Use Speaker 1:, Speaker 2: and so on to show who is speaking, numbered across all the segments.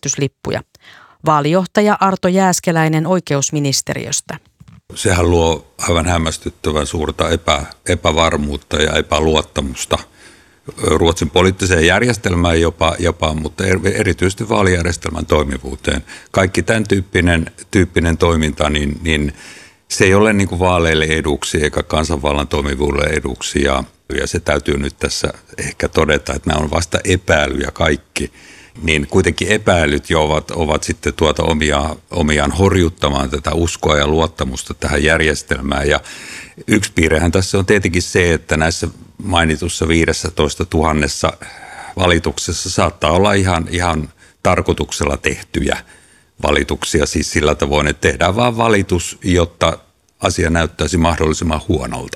Speaker 1: äänestyslippuja. Vaalijohtaja Arto Jääskeläinen oikeusministeriöstä.
Speaker 2: Sehän luo aivan hämmästyttävän suurta epävarmuutta ja epäluottamusta Ruotsin poliittiseen järjestelmään jopa, mutta erityisesti vaalijärjestelmän toimivuuteen. Kaikki tämän tyyppinen toiminta, niin se ei ole niin kuin vaaleille eduksi eikä kansanvallan toimivuudelle eduksi. Ja se täytyy nyt tässä ehkä todeta, että nämä on vasta epäilyjä kaikki. Niin kuitenkin epäilyt jo ovat sitten omiaan horjuttamaan tätä uskoa ja luottamusta tähän järjestelmään. Ja yksi piirrehän tässä on tietenkin se, että näissä mainitussa 15 000 valituksessa saattaa olla ihan tarkoituksella tehtyjä valituksia. Siis sillä tavoin, että tehdään vaan valitus, jotta asia näyttäisi mahdollisimman huonolta.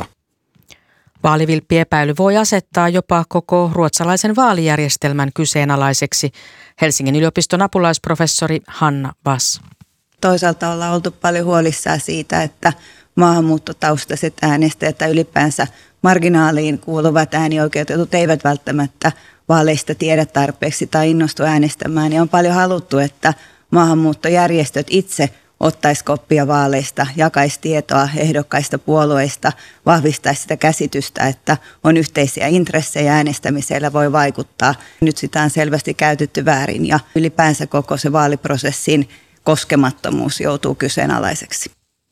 Speaker 1: Vaalivilppiepäily voi asettaa jopa koko ruotsalaisen vaalijärjestelmän kyseenalaiseksi. Helsingin yliopiston apulaisprofessori Hanna Bass.
Speaker 3: Toisaalta ollaan oltu paljon huolissaan siitä, että maahanmuuttotaustaiset äänestäjät tai ylipäänsä marginaaliin kuuluvat äänioikeutetut eivät välttämättä vaaleista tiedä tarpeeksi tai innostu äänestämään. Ja on paljon haluttu, että maahanmuuttojärjestöt itse ottaisi koppia vaaleista, jakaisi tietoa ehdokkaista puolueista, vahvistaisi sitä käsitystä, että on yhteisiä intressejä äänestämisellä voi vaikuttaa. Nyt sitä on selvästi käytetty väärin ja ylipäänsä koko se vaaliprosessin koskemattomuus joutuu kyseenalaiseksi.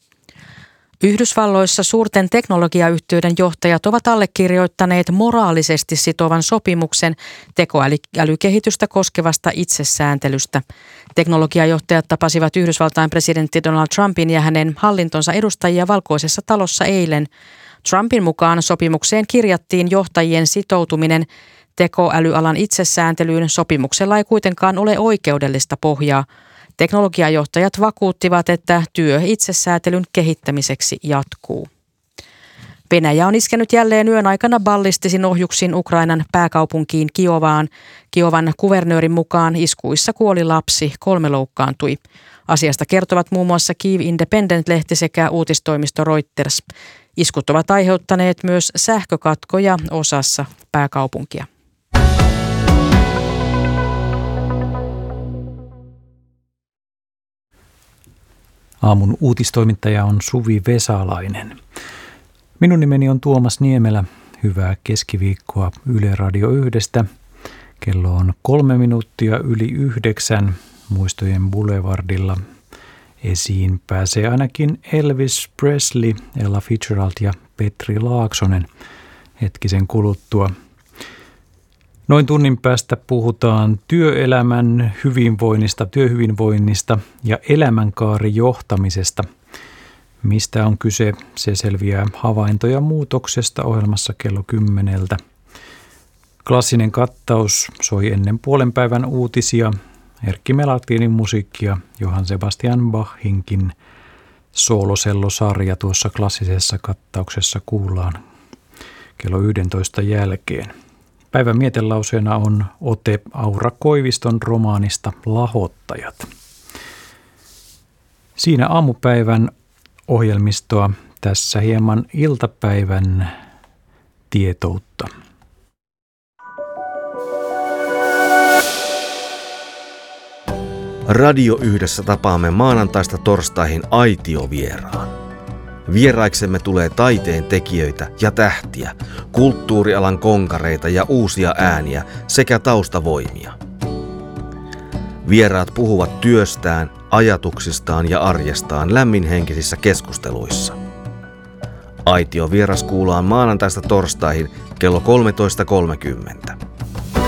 Speaker 1: Yhdysvalloissa suurten teknologiayhtiöiden johtajat ovat allekirjoittaneet moraalisesti sitovan sopimuksen tekoälykehitystä koskevasta itsesääntelystä. Teknologiajohtajat tapasivat Yhdysvaltain presidentti Donald Trumpin ja hänen hallintonsa edustajia Valkoisessa talossa eilen. Trumpin mukaan sopimukseen kirjattiin johtajien sitoutuminen tekoälyalan itsesääntelyyn. Sopimuksella ei kuitenkaan ole oikeudellista pohjaa. Teknologiajohtajat vakuuttivat, että työ itsesäätelyn kehittämiseksi jatkuu. Venäjä on iskenyt jälleen yön aikana ballistisin ohjuksin Ukrainan pääkaupunkiin Kiovaan. Kiovan kuvernöörin mukaan iskuissa kuoli lapsi, 3 loukkaantui. Asiasta kertovat muun muassa Kyiv Independent-lehti sekä uutistoimisto Reuters. Iskut ovat aiheuttaneet myös sähkökatkoja osassa pääkaupunkia.
Speaker 4: Aamun uutistoimittaja on Suvi Vesalainen. Minun nimeni on Tuomas Niemelä. Hyvää keskiviikkoa Yle Radio 1:stä. Kello on 3 minuuttia yli 9 Muistojen Boulevardilla. Esiin pääsee ainakin Elvis Presley, Ella Fitzgerald ja Petri Laaksonen hetkisen kuluttua. Noin tunnin päästä puhutaan työelämän hyvinvoinnista, työhyvinvoinnista ja elämänkaarijohtamisesta. Mistä on kyse, se selviää havaintoja muutoksesta ohjelmassa kello 10. Klassinen kattaus soi ennen puolenpäivän uutisia, Erkki Melatinin musiikkia, Johann Sebastian Bachinkin soolosellosarja tuossa klassisessa kattauksessa kuullaan kello 11 jälkeen. Päivän mietelauseena on ote Aura Koiviston romaanista Lahottajat. Siinä aamupäivän ohjelmistoa, tässä hieman iltapäivän tietoutta.
Speaker 5: Radio Yhdessä tapaamme maanantaista torstaihin aitiovieraan. Vieraiksemme tulee taiteen tekijöitä ja tähtiä, kulttuurialan konkareita ja uusia ääniä sekä taustavoimia. Vieraat puhuvat työstään, ajatuksistaan ja arjestaan lämminhenkisissä keskusteluissa. Aitiovieras kuullaan maanantaista torstaihin kello 13.30.